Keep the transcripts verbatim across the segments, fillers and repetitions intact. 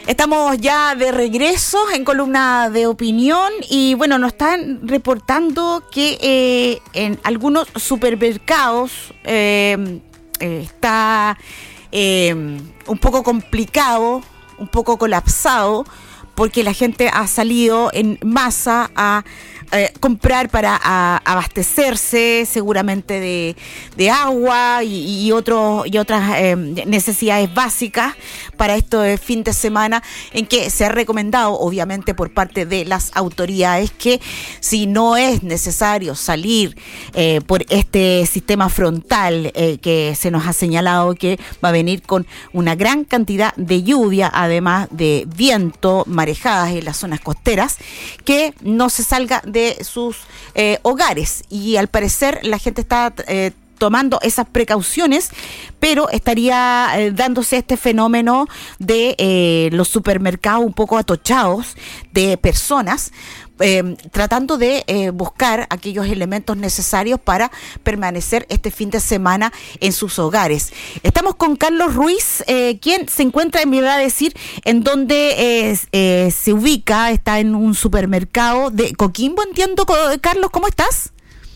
Estamos ya de regreso en columna de opinión y bueno, nos están reportando que eh, en algunos supermercados eh, eh, está eh, un poco complicado, un poco colapsado, porque la gente ha salido en masa a eh, comprar para a, abastecerse seguramente de, de agua y, y, otros, y otras eh, necesidades básicas para este fin de semana, en que se ha recomendado obviamente por parte de las autoridades que si no es necesario salir eh, por este sistema frontal eh, que se nos ha señalado que va a venir con una gran cantidad de lluvia, además de viento, marejadas en las zonas costeras, que no se salga de sus eh, hogares, y al parecer la gente está eh, tomando esas precauciones, pero estaría eh, dándose este fenómeno de eh, los supermercados un poco atochados de personas, eh, tratando de eh, buscar aquellos elementos necesarios para permanecer este fin de semana en sus hogares. Estamos con Carlos Ruiz, eh, quien se encuentra, me va a decir, en donde eh, eh, se ubica, está en un supermercado de Coquimbo, entiendo. Carlos, ¿cómo estás?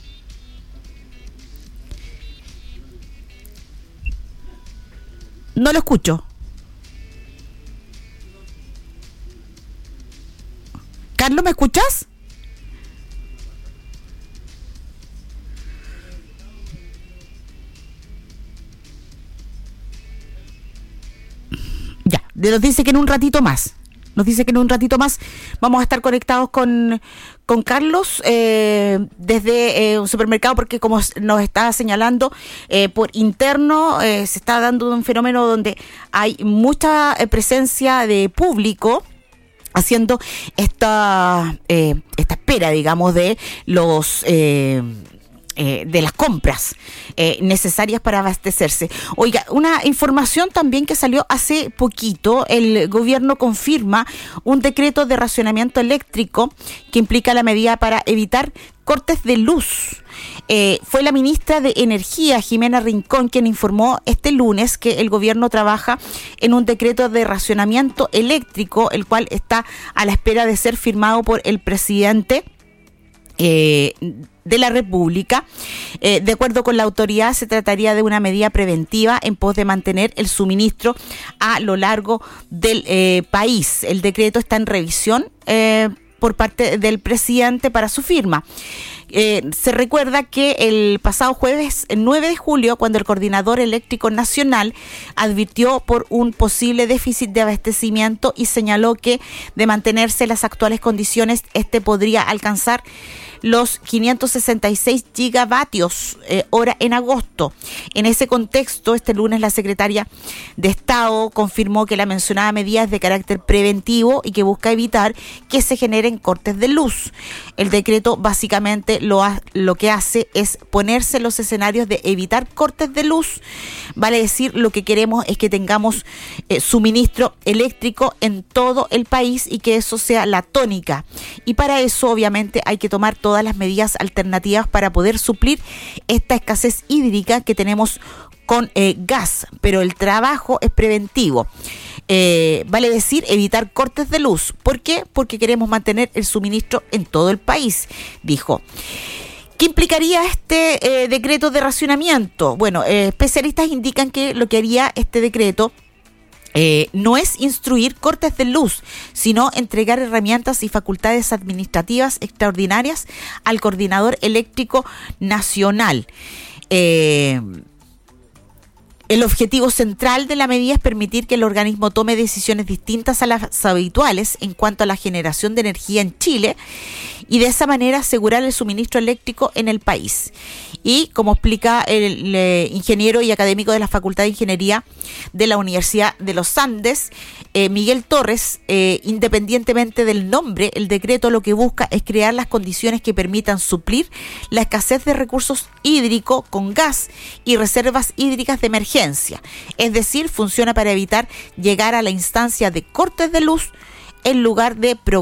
No lo escucho. Carlos, ¿me escuchas? Ya, nos dice que en un ratito más. Nos dice que en un ratito más vamos a estar conectados con, con Carlos eh, desde eh, un supermercado, porque como nos está señalando eh, por interno, eh, se está dando un fenómeno donde hay mucha eh, presencia de público haciendo esta eh, esta espera, digamos, de los eh, eh, de las compras eh, necesarias para abastecerse. Oiga, una información también que salió hace poquito: el gobierno confirma un decreto de racionamiento eléctrico que implica la medida para evitar cortes de luz. Eh, fue la ministra de Energía, Jimena Rincón, quien informó este lunes que el gobierno trabaja en un decreto de racionamiento eléctrico, el cual está a la espera de ser firmado por el presidente eh, de la República. Eh, de acuerdo con la autoridad, se trataría de una medida preventiva en pos de mantener el suministro a lo largo del eh, país. El decreto está en revisión eh, por parte del presidente para su firma. Eh, se recuerda que el pasado jueves, el nueve de julio, cuando el Coordinador Eléctrico Nacional advirtió por un posible déficit de abastecimiento y señaló que de mantenerse las actuales condiciones, este podría alcanzar los quinientos sesenta y seis gigavatios eh, hora en agosto. En ese contexto, este lunes la secretaria de Estado confirmó que la mencionada medida es de carácter preventivo y que busca evitar que se generen cortes de luz. El decreto básicamente lo, ha, lo que hace es ponerse en los escenarios de evitar cortes de luz. Vale decir, lo que queremos es que tengamos eh, suministro eléctrico en todo el país y que eso sea la tónica. Y para eso, obviamente, hay que tomar todo todas las medidas alternativas para poder suplir esta escasez hídrica que tenemos con eh, gas, pero el trabajo es preventivo. Eh, vale decir, evitar cortes de luz. ¿Por qué? Porque queremos mantener el suministro en todo el país, dijo. ¿Qué implicaría este eh, decreto de racionamiento? Bueno, eh, especialistas indican que lo que haría este decreto Eh, no es instruir cortes de luz, sino entregar herramientas y facultades administrativas extraordinarias al Coordinador Eléctrico Nacional. Eh, El objetivo central de la medida es permitir que el organismo tome decisiones distintas a las habituales en cuanto a la generación de energía en Chile y de esa manera asegurar el suministro eléctrico en el país. Y como explica el, el ingeniero y académico de la Facultad de Ingeniería de la Universidad de los Andes, eh, Miguel Torres, eh, independientemente del nombre, el decreto lo que busca es crear las condiciones que permitan suplir la escasez de recursos hídricos con gas y reservas hídricas de emergencia. Es decir, funciona para evitar llegar a la instancia de cortes de luz en lugar de programas